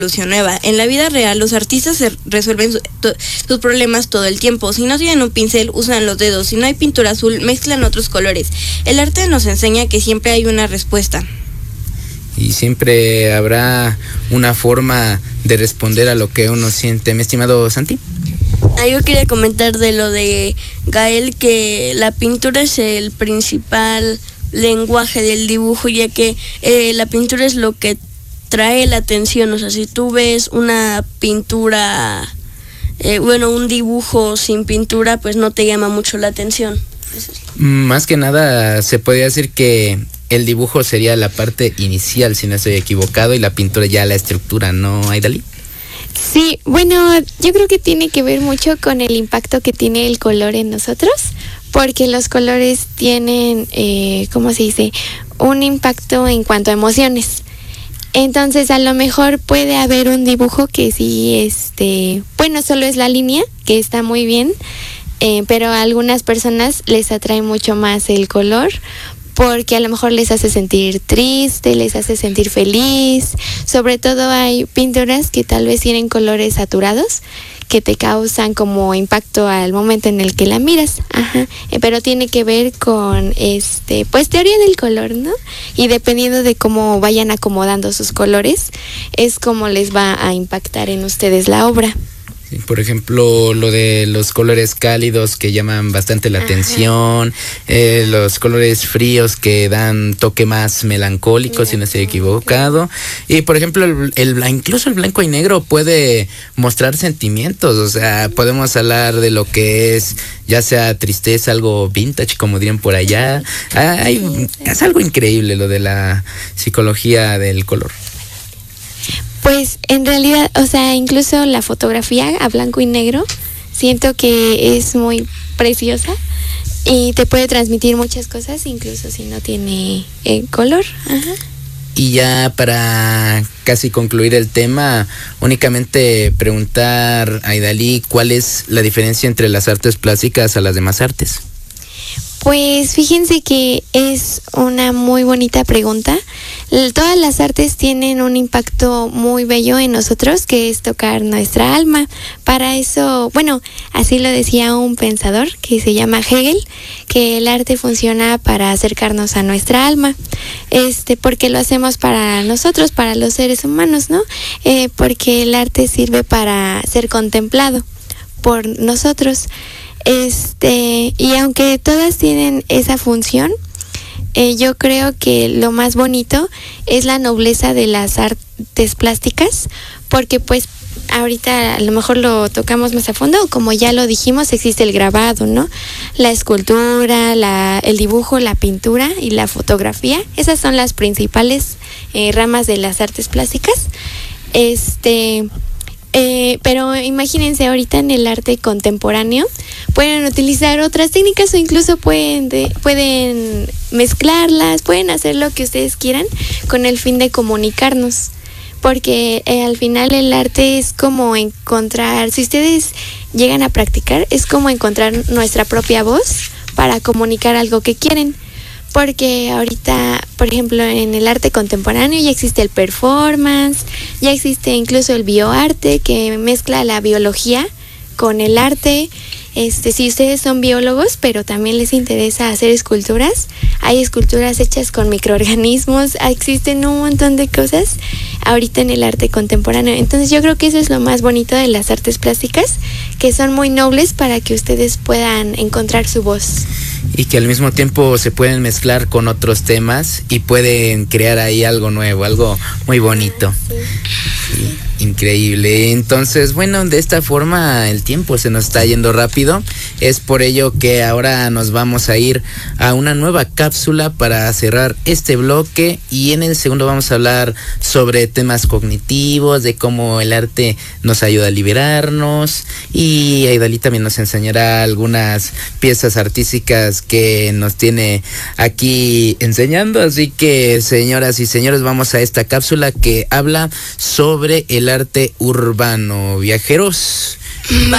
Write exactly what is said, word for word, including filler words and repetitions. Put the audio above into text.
solución nueva. En la vida real, los artistas se resuelven su, to, sus problemas todo el tiempo. Si no tienen un pincel, usan los dedos. Si no hay pintura azul, mezclan otros colores. El arte nos enseña que siempre hay una respuesta. Y siempre habrá una forma de responder a lo que uno siente. Mi estimado Santi. Ah, yo quería comentar de lo de Gael, que la pintura es el principal lenguaje del dibujo, ya que eh, la pintura es lo que trae la atención. O sea, si tú ves una pintura, eh, bueno, un dibujo sin pintura, pues no te llama mucho la atención. Más que nada, se podría decir que el dibujo sería la parte inicial, si no estoy equivocado, y la pintura ya la estructura, ¿no, Aidali? Sí, bueno, yo creo que tiene que ver mucho con el impacto que tiene el color en nosotros, porque los colores tienen, eh, ¿cómo se dice?, un impacto en cuanto a emociones. Entonces, a lo mejor puede haber un dibujo que sí, este, bueno, solo es la línea, que está muy bien, eh, pero a algunas personas les atrae mucho más el color, porque a lo mejor les hace sentir triste, les hace sentir feliz. Sobre todo hay pinturas que tal vez tienen colores saturados, que te causan como impacto al momento en el que la miras. Ajá. Eh, pero tiene que ver con, este, pues, teoría del color, ¿no? Y dependiendo de cómo vayan acomodando sus colores, es como les va a impactar en ustedes la obra. Por ejemplo, lo de los colores cálidos que llaman bastante la Ajá. atención, eh, los colores fríos que dan toque más melancólico, si no estoy equivocado. Y por ejemplo, el, el incluso el blanco y negro puede mostrar sentimientos. O sea, podemos hablar de lo que es, ya sea tristeza, algo vintage, como dirían por allá. Hay, es algo increíble lo de la psicología del color. Pues en realidad, o sea, incluso la fotografía a blanco y negro, siento que es muy preciosa y te puede transmitir muchas cosas, incluso si no tiene eh, color. Ajá. Y ya para casi concluir el tema, únicamente preguntar a Aidali, ¿cuál es la diferencia entre las artes plásticas a las demás artes? Pues fíjense que es una muy bonita pregunta. Todas las artes tienen un impacto muy bello en nosotros, que es tocar nuestra alma. Para eso, bueno, así lo decía un pensador que se llama Hegel, que el arte funciona para acercarnos a nuestra alma, este, porque lo hacemos para nosotros, para los seres humanos, ¿no? Eh, porque el arte sirve para ser contemplado por nosotros. Este, y aunque todas tienen esa función, eh, yo creo que lo más bonito es la nobleza de las artes plásticas, porque pues ahorita a lo mejor lo tocamos más a fondo, como ya lo dijimos, existe el grabado, ¿no? La escultura, la, el dibujo, la pintura y la fotografía. Esas son las principales eh, ramas de las artes plásticas. Este... Eh, pero imagínense, ahorita en el arte contemporáneo pueden utilizar otras técnicas o incluso pueden, de, pueden mezclarlas, pueden hacer lo que ustedes quieran con el fin de comunicarnos, porque eh, al final el arte es como encontrar, si ustedes llegan a practicar, es como encontrar nuestra propia voz para comunicar algo que quieren. Porque ahorita, por ejemplo, en el arte contemporáneo ya existe el performance, ya existe incluso el bioarte, que mezcla la biología con el arte. Este, si ustedes son biólogos, pero también les interesa hacer esculturas, hay esculturas hechas con microorganismos, existen un montón de cosas ahorita en el arte contemporáneo. Entonces yo creo que eso es lo más bonito de las artes plásticas, que son muy nobles para que ustedes puedan encontrar su voz. Y que al mismo tiempo se pueden mezclar con otros temas y pueden crear ahí algo nuevo, algo muy bonito. Sí. Sí. Increíble. Entonces, bueno, de esta forma el tiempo se nos está yendo rápido. Es por ello que ahora nos vamos a ir a una nueva cápsula para cerrar este bloque, y en el segundo vamos a hablar sobre temas cognitivos, de cómo el arte nos ayuda a liberarnos, y Aidali también nos enseñará algunas piezas artísticas que nos tiene aquí enseñando. Así que, señoras y señores, vamos a esta cápsula que habla sobre el arte urbano. Viajeros, Va.